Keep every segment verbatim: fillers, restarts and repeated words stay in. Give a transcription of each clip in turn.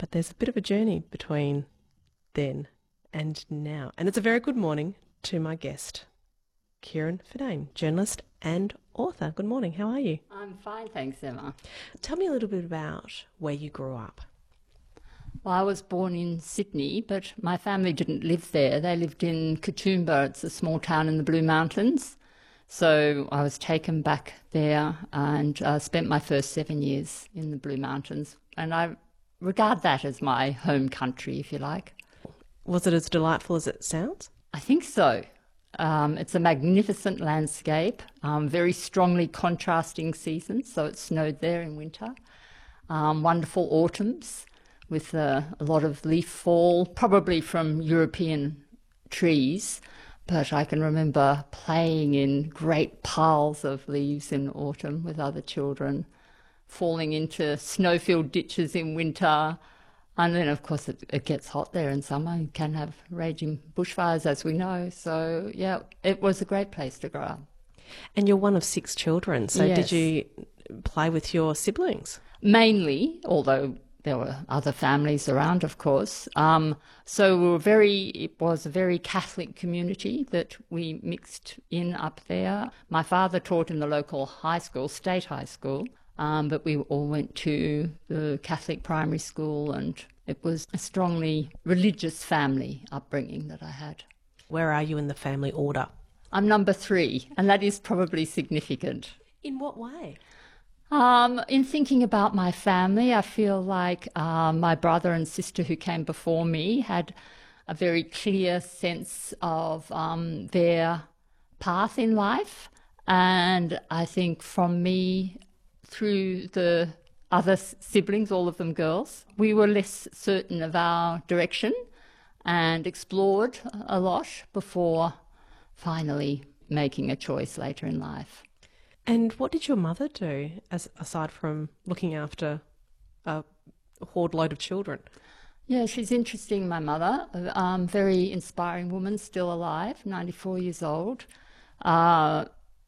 but there's a bit of a journey between then and now. And it's a very good morning to my guest, Kieran Fidane, journalist and author. Good morning. How are you? I'm fine, thanks, Emma. Tell me a little bit about where you grew up. Well, I was born in Sydney, but my family didn't live there. They lived in Katoomba. It's a small town in the Blue Mountains. So I was taken back there and uh, spent my first seven years in the Blue Mountains. And I regard that as my home country, if you like. Was it as delightful as it sounds? I think so. Um, it's a magnificent landscape, um, very strongly contrasting seasons. So it snowed there in winter. Um, wonderful autumns with uh, a lot of leaf fall, probably from European trees. But I can remember playing in great piles of leaves in autumn with other children, falling into snow-filled ditches in winter. And then, of course, it, it gets hot there in summer. You can have raging bushfires, as we know. So, yeah, it was a great place to grow up. And you're one of six children. So Yes. did you play with your siblings? Mainly, although there were other families around, of course. Um, so we were very, it was a very Catholic community that we mixed in up there. My father taught in the local high school, state high school, um, but we all went to the Catholic primary school, and it was a strongly religious family upbringing that I had. Where are you in the family order? I'm number three, and that is probably significant. In what way? Um, in thinking about my family, I feel like uh, my brother and sister who came before me had a very clear sense of um, their path in life. And I think from me, through the other siblings, all of them girls, we were less certain of our direction and explored a lot before finally making a choice later in life. And what did your mother do, as aside from looking after a horde load of children? Yeah, she's interesting, my mother. Um, very inspiring woman, still alive, ninety-four years old. Uh,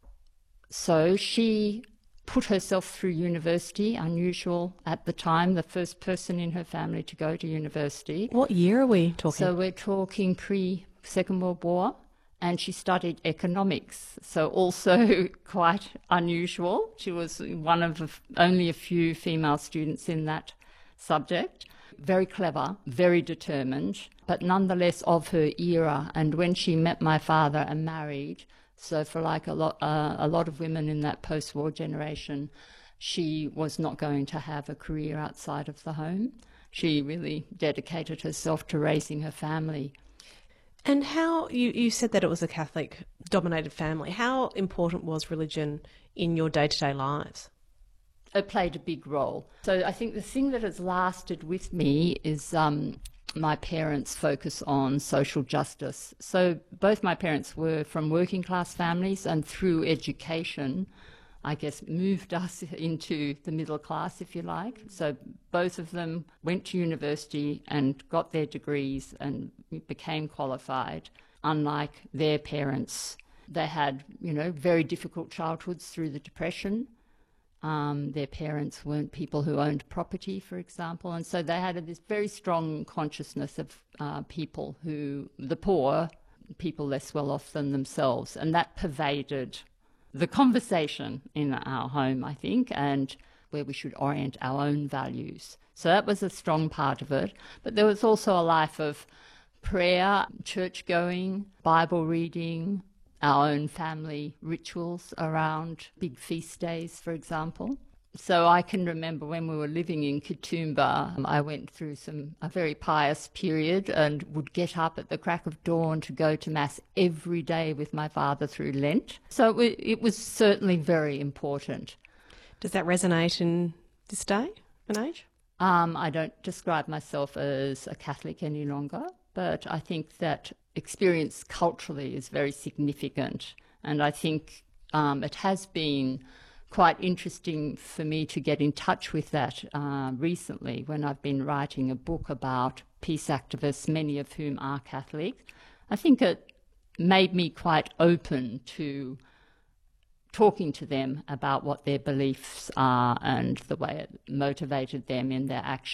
so she put herself through university, unusual at the time, the first person in her family to go to university. What year are we talking? So we're talking pre-Second World War. And she studied economics, so also quite unusual. She was one of only a few female students in that subject. Very clever, very determined, but nonetheless of her era. And when she met my father and married, so for like a lot, uh, a lot of women in that post-war generation, she was not going to have a career outside of the home. She really dedicated herself to raising her family. And how, you, you said that it was a Catholic-dominated family. How important was religion in your day-to-day lives? It played a big role. So I think the thing that has lasted with me is um, my parents' focus on social justice. So both my parents were from working-class families, and through education, I guess, moved us into the middle class, if you like. So both of them went to university and got their degrees and became qualified. Unlike their parents, they had, you know, very difficult childhoods through the Depression. Um, their parents weren't people who owned property, for example, and so they had this very strong consciousness of uh, people who, the poor, people less well off than themselves, and that pervaded the conversation in our home, I think, and where we should orient our own values. So that was a strong part of it. But there was also a life of prayer, church going, Bible reading, our own family rituals around big feast days, for example. So I can remember when we were living in Katoomba, um, I went through some a very pious period and would get up at the crack of dawn to go to Mass every day with my father through Lent. So it, it was certainly very important. Does that resonate in this day and age? Um, I don't describe myself as a Catholic any longer, but I think that experience culturally is very significant. And I think um, it has been quite interesting for me to get in touch with that uh, recently when I've been writing a book about peace activists, many of whom are Catholic. I think it made me quite open to talking to them about what their beliefs are and the way it motivated them in their actions.